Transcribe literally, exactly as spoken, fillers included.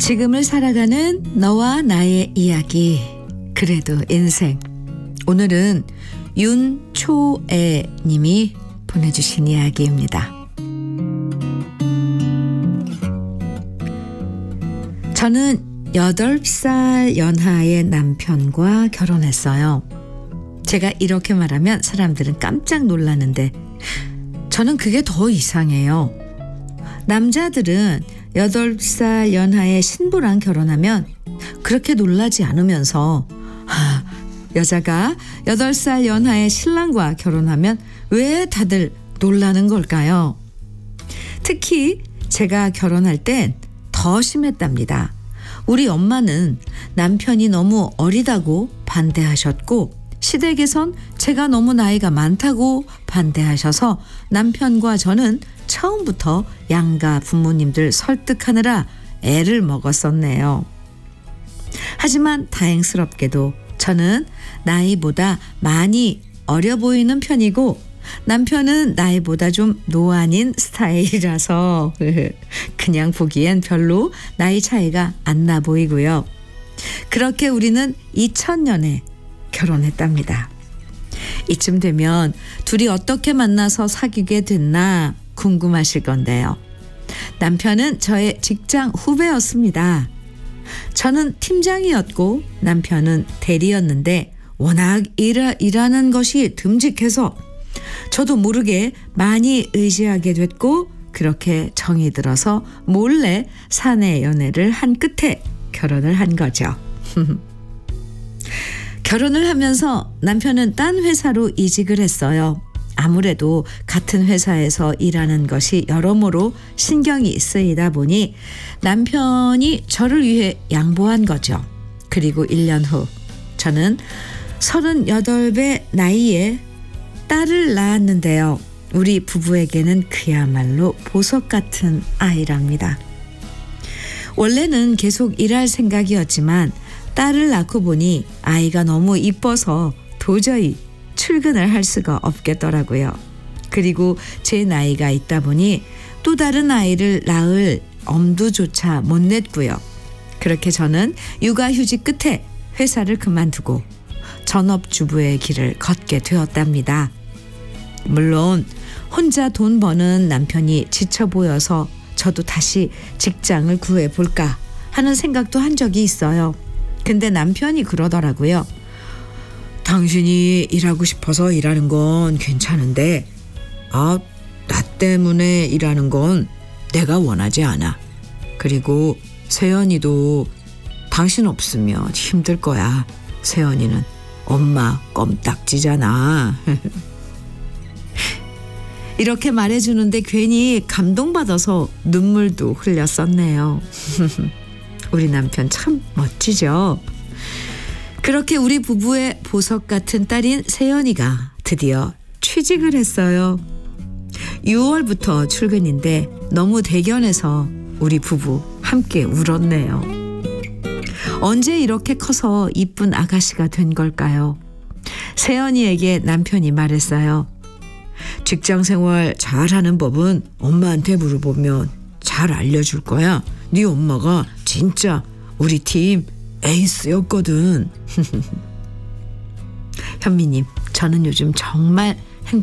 지금을 살아가는 너와 나의 이야기, 그래도 인생. 오늘은 윤초애 님이 보내주신 이야기입니다. 저는 여덟 살 연하의 남편과 결혼했어요. 제가 이렇게 말하면 사람들은 깜짝 놀라는데 저는 그게 더 이상해요. 남자들은 여덟 살 연하의 신부랑 결혼하면 그렇게 놀라지 않으면서 아, 여자가 여덟 살 연하의 신랑과 결혼하면 왜 다들 놀라는 걸까요? 특히 제가 결혼할 땐 더 심했답니다. 우리 엄마는 남편이 너무 어리다고 반대하셨고 시댁에선 제가 너무 나이가 많다고 반대하셔서 남편과 저는 처음부터 양가 부모님들 설득하느라 애를 먹었었네요. 하지만 다행스럽게도 저는 나이보다 많이 어려 보이는 편이고 남편은 나이보다 좀 노안인 스타일이라서 그냥 보기엔 별로 나이 차이가 안 나 보이고요. 그렇게 우리는 이천 년에 결혼했답니다. 이쯤 되면 둘이 어떻게 만나서 사귀게 됐나 궁금하실 건데요. 남편은 저의 직장 후배였습니다. 저는 팀장이었고 남편은 대리였는데 워낙 일하, 일하는 것이 듬직해서 저도 모르게 많이 의지하게 됐고 그렇게 정이 들어서 몰래 사내 연애를 한 끝에 결혼을 한 거죠. 결혼을 하면서 남편은 딴 회사로 이직을 했어요. 아무래도 같은 회사에서 일하는 것이 여러모로 신경이 쓰이다 보니 남편이 저를 위해 양보한 거죠. 그리고 일 년 후 저는 서른여덟 배 나이에 딸을 낳았는데요. 우리 부부에게는 그야말로 보석 같은 아이랍니다. 원래는 계속 일할 생각이었지만 딸을 낳고 보니 아이가 너무 이뻐서 도저히 출근을 할 수가 없겠더라고요. 그리고 제 나이가 있다 보니 또 다른 아이를 낳을 엄두조차 못 냈고요. 그렇게 저는 육아휴직 끝에 회사를 그만두고 전업주부의 길을 걷게 되었답니다. 물론 혼자 돈 버는 남편이 지쳐 보여서 저도 다시 직장을 구해볼까 하는 생각도 한 적이 있어요. 근데 남편이 그러더라고요. 당신이 일하고 싶어서 일하는 건 괜찮은데 아, 나 때문에 일하는 건 내가 원하지 않아. 그리고 세연이도 당신 없으면 힘들 거야. 세연이는 엄마 껌딱지잖아. 이렇게 말해주는데 괜히 감동받아서 눈물도 흘렸었네요. 우리 남편 참 멋지죠? 그렇게 우리 부부의 보석 같은 딸인 세연이가 드디어 취직을 했어요. 유월부터 출근인데 너무 대견해서 우리 부부 함께 울었네요. 언제 이렇게 커서 이쁜 아가씨가 된 걸까요? 세연이에게 남편이 말했어요. 직장생활 잘하는 법은 엄마한테 물어보면 잘 알려줄 거야. 네 엄마가 진짜 우리 팀 에이스였거든. 현미님, 저는 요즘 정말